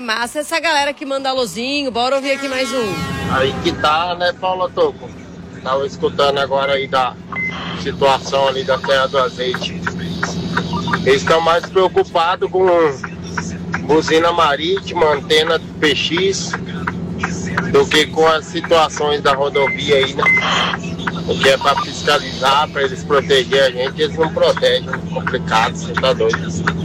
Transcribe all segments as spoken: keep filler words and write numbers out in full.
massa essa galera que manda alôzinho. Bora ouvir aqui mais um. Aí que tá, né, Paula Toco? Tava escutando agora aí da situação ali da Serra do Azeite. Eles estão mais preocupados com buzina marítima, antena P X, do que com as situações da rodovia aí, né? O que é pra fiscalizar, pra eles proteger a gente, eles não protegem. Complicado, você tá doido.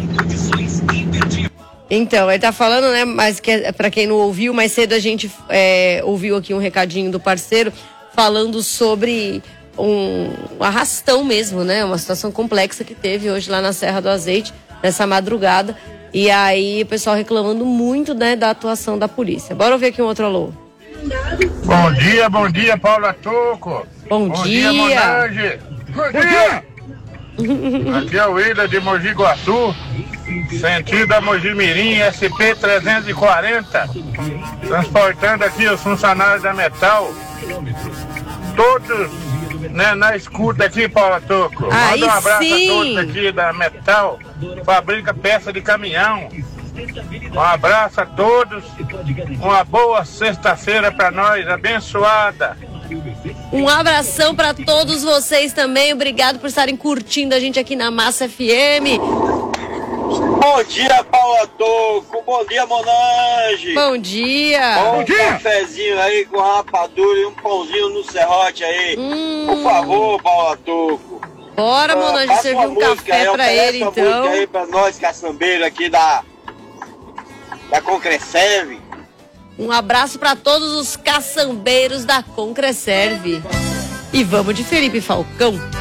Então, ele tá falando, né, mas que, pra quem não ouviu, mais cedo a gente é, ouviu aqui um recadinho do parceiro falando sobre um arrastão mesmo, né, uma situação complexa que teve hoje lá na Serra do Azeite, nessa madrugada, e aí o pessoal reclamando muito, né, da atuação da polícia. Bora ouvir aqui um outro alô. Bom dia, bom dia, Paula Toco. Bom, bom dia. dia, Monange. Bom dia. Aqui é o William de Mogi Guaçu, sentido a Mojimirim, S P trezentos e quarenta, transportando aqui os funcionários da Metal, todos, né, na escuta aqui, Paula Toco. Aí Manda um abraço sim. a todos aqui da Metal, fabrica peça de caminhão. Um abraço a todos, uma boa sexta-feira para nós, abençoada. Um abração para todos vocês também, obrigado por estarem curtindo a gente aqui na Massa F M. Bom dia, Paula Toco, bom dia, Monange. Bom dia. Bom, Bom dia. cafezinho aí com rapadura e um pãozinho no serrote aí. Hum. Por favor, Paula Toco. Bora, Monange, passa servir uma um música café aí, pra ele, oferece uma então. música aí pra nós, caçambeiros aqui da, da Concreserve. Um abraço para todos os caçambeiros da Concreserve. E vamos de Felipe Falcão.